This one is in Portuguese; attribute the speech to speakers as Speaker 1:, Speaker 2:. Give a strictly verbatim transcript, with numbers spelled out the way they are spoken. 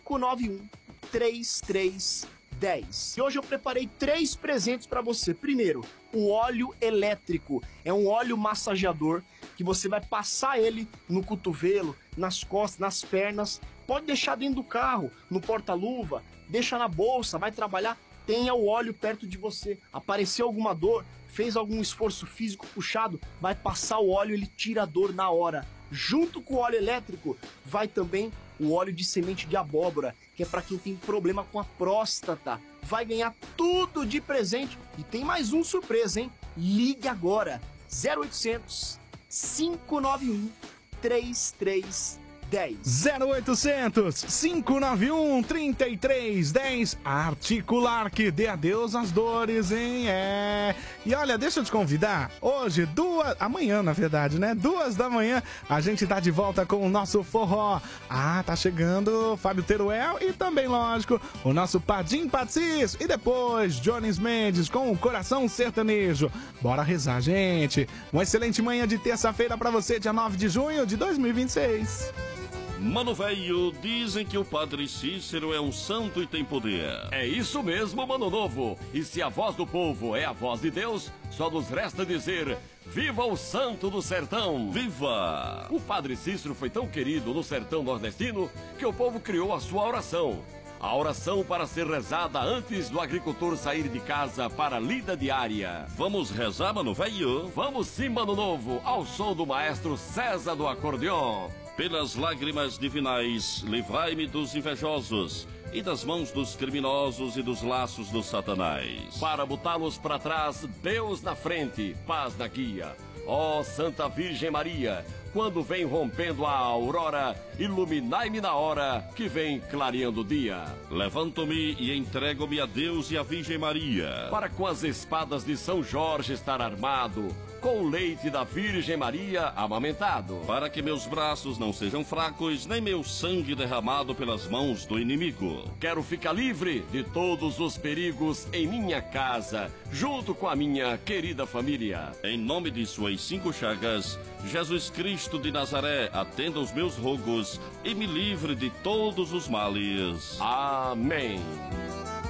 Speaker 1: cinco nove um, três três um zero. E hoje eu preparei três presentes para você. Primeiro, o óleo elétrico. É um óleo massageador que você vai passar ele no cotovelo, nas costas, nas pernas. Pode deixar dentro do carro, no porta-luva, deixa na bolsa, vai trabalhar. Tenha o óleo perto de você. Apareceu alguma dor, fez algum esforço físico puxado, vai passar o óleo, ele tira a dor na hora. Junto com o óleo elétrico, vai também o óleo de semente de abóbora, que é para quem tem problema com a próstata. Vai ganhar tudo de presente. E tem mais um surpresa, hein? Ligue agora, zero oitocentos, cinco nove um, três três um zero.
Speaker 2: zero oitocentos, cinco nove um, três três um zero. Articular, que dê adeus às dores, hein? É. E olha, deixa eu te convidar. Hoje, duas. Amanhã, na verdade, né? Duas da manhã, a gente tá de volta com o nosso forró. Ah, tá chegando Fábio Teruel e também, lógico, o nosso Padim Pacis. E depois, Jones Mendes com o Coração Sertanejo. Bora rezar, gente. Uma excelente manhã de terça-feira pra você, dia nove de junho de dois mil e vinte e seis.
Speaker 3: Mano velho, dizem que o Padre Cícero é um santo e tem poder.
Speaker 4: É isso mesmo, mano novo. E se a voz do povo é a voz de Deus, só nos resta dizer: viva o santo do sertão!
Speaker 3: Viva!
Speaker 4: O Padre Cícero foi tão querido no sertão nordestino que o povo criou a sua oração. A oração para ser rezada antes do agricultor sair de casa para a lida diária.
Speaker 3: Vamos rezar, mano velho?
Speaker 4: Vamos sim, mano novo, ao som do maestro César do acordeon.
Speaker 3: Pelas lágrimas divinais, livrai-me dos invejosos e das mãos dos criminosos e dos laços do Satanás.
Speaker 4: Para botá-los para trás, Deus na frente, paz na guia. Ó Santa Virgem Maria, quando vem rompendo a aurora, iluminai-me na hora que vem clareando o dia.
Speaker 3: Levanto-me e entrego-me a Deus e à Virgem Maria,
Speaker 4: para com as espadas de São Jorge estar armado, com o leite da Virgem Maria amamentado,
Speaker 3: para que meus braços não sejam fracos, nem meu sangue derramado pelas mãos do inimigo.
Speaker 4: Quero ficar livre de todos os perigos em minha casa, junto com a minha querida família.
Speaker 3: Em nome de suas cinco chagas, Jesus Cristo de Nazaré, atenda os meus rogos e me livre de todos os males.
Speaker 4: Amém.